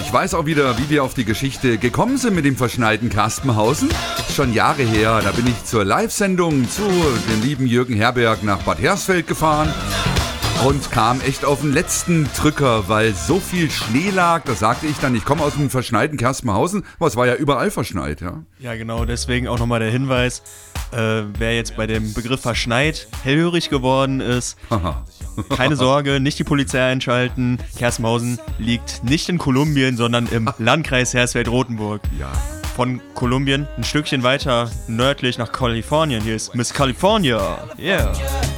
Ich weiß auch wieder, wie wir auf die Geschichte gekommen sind mit dem verschneiten Kaspenhausen. Schon Jahre her, da bin ich zur Live-Sendung zu dem lieben Jürgen Herberg nach Bad Hersfeld gefahren und kam echt auf den letzten Drücker, weil so viel Schnee lag. Da sagte ich dann, ich komme aus dem verschneiten Kaspenhausen, aber es war ja überall verschneit. Ja, ja genau, deswegen auch nochmal der Hinweis, wer jetzt bei dem Begriff verschneit hellhörig geworden ist, keine Sorge, nicht die Polizei einschalten. Kaspenhausen liegt nicht in Kolumbien, sondern im Landkreis Hersfeld-Rotenburg. Ja. Von Kolumbien ein Stückchen weiter nördlich nach Kalifornien. Hier ist Miss California. Yeah.